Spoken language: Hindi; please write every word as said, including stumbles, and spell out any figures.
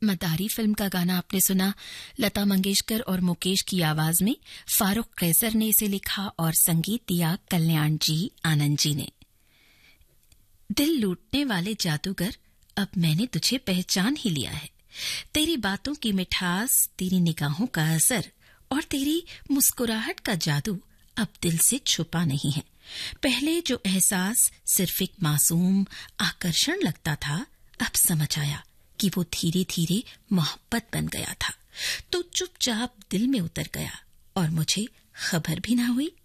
मदारी फिल्म का गाना आपने सुना। लता मंगेशकर और मुकेश की आवाज में फारूक कैसर ने इसे लिखा और संगीत दिया कल्याण जी आनंद जी ने। दिल लूटने वाले जादूगर, अब मैंने तुझे पहचान ही लिया है। तेरी बातों की मिठास, तेरी निगाहों का असर और तेरी मुस्कुराहट का जादू अब दिल से छुपा नहीं है। पहले जो एहसास सिर्फ एक मासूम आकर्षण लगता था, अब समझ आया कि वो धीरे धीरे मोहब्बत बन गया था। तो चुपचाप दिल में उतर गया और मुझे खबर भी ना हुई